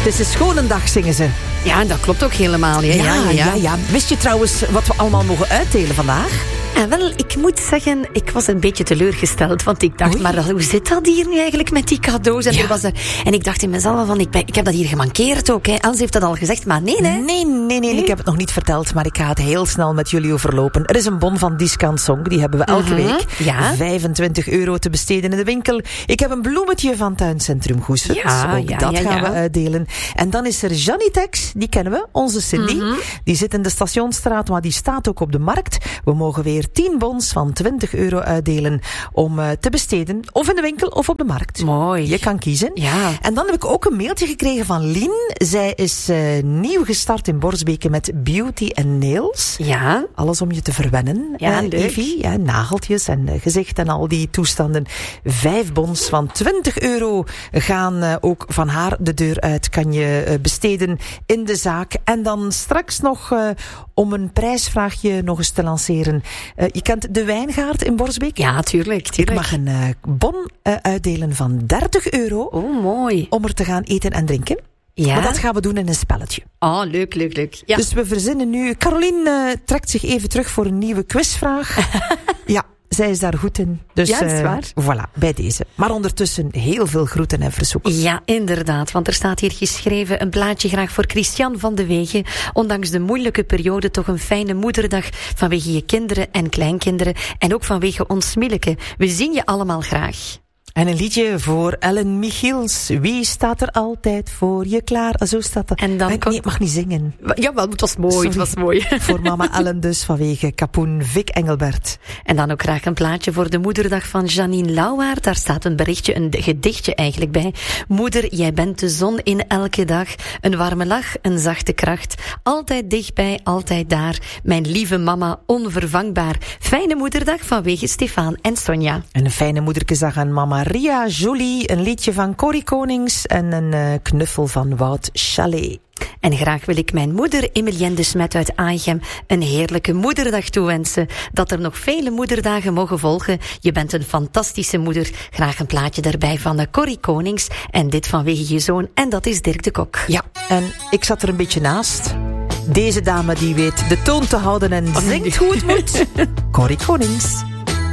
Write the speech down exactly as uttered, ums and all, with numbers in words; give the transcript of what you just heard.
is een schone dag, zingen ze. Ja, dat klopt ook helemaal. Ja, Ja, ja, ja, ja. ja, ja. Wist je trouwens wat we allemaal mogen uitdelen vandaag? En wel, ik moet zeggen, ik was een beetje teleurgesteld. Want ik dacht, Oei. maar hoe zit dat hier nu eigenlijk met die cadeaus? En, Ja. er was er, en ik dacht in mezelf, van, ik, ben, ik heb dat hier gemankeerd ook. Hè. Els heeft dat al gezegd, maar nee, nee. Nee, nee, nee, ik heb het nog niet verteld, maar ik ga het heel snel met jullie overlopen. Er is een bon van Discount Song, die hebben we elke Mhm, week. ja. vijfentwintig euro te besteden in de winkel. Ik heb een bloemetje van Tuincentrum Goesens. Ja, ook ja, dat ja, gaan ja. we uitdelen. En dan is er Janitex, die kennen we, onze Cindy. Mhm. Die zit in de Stationsstraat, maar die staat ook op de markt. We mogen weer tien bons van twintig euro uitdelen om uh, te besteden. Of in de winkel of op de markt. Mooi. Je kan kiezen. Ja. En dan heb ik ook een mailtje gekregen van Lien. Zij is uh, nieuw gestart in Borsbeke met Beauty and Nails. Ja. Alles om je te verwennen. Ja, uh, leuk. Evie, ja, nageltjes en uh, gezicht en al die toestanden. Vijf bons van twintig euro gaan uh, ook van haar de deur uit. Kan je uh, besteden in de zaak. En dan straks nog uh, om een prijsvraagje nog eens te lanceren. Uh, je kent de Wijngaard in Borsbeek? Ja, tuurlijk, Ik tuurlijk. mag een uh, bon uh, uitdelen van dertig euro Oh, mooi. om er te gaan eten en drinken. Ja. Maar dat gaan we doen in een spelletje. Oh, leuk, leuk, leuk. Ja. Dus we verzinnen nu... Caroline uh, trekt zich even terug voor een nieuwe quizvraag. Ja, zij is daar goed in. Dus Ja, dat is uh, waar. voilà, bij deze. Maar ondertussen heel veel groeten en verzoeken. Ja, inderdaad, want er staat hier geschreven een plaatje graag voor Christian van de Wegen. Ondanks de moeilijke periode toch een fijne moederdag vanwege je kinderen en kleinkinderen en ook vanwege ons Milleke. We zien je allemaal graag. En een liedje voor Ellen Michiels. Wie staat er altijd voor je klaar? Ah, zo staat dat. En dan nee, komt- ik mag niet zingen. Ja, wel, het was mooi, Sorry. het was mooi. Voor mama Ellen dus, vanwege Kapoen Vic Engelbert. En dan ook graag een plaatje voor de moederdag van Janine Lauwaard. Daar staat een berichtje, een gedichtje eigenlijk bij. Moeder, jij bent de zon in elke dag. Een warme lach, een zachte kracht. Altijd dichtbij, altijd daar. Mijn lieve mama, onvervangbaar. Fijne moederdag vanwege Stefan en Sonja. En een fijne moederkesdag aan mama Ria Jolie. Een liedje van Corrie Konings. En een uh, knuffel van Wout Chalet. En graag wil ik mijn moeder Emilienne de Smet uit Aichem een heerlijke moederdag toewensen. Dat er nog vele moederdagen mogen volgen. Je bent een fantastische moeder. Graag een plaatje daarbij van uh, Corrie Konings. En dit vanwege je zoon. En dat is Dirk de Kok. Ja, en ik zat er een beetje naast. Deze dame die weet de toon te houden en zingt hoe het moet. Corrie Konings.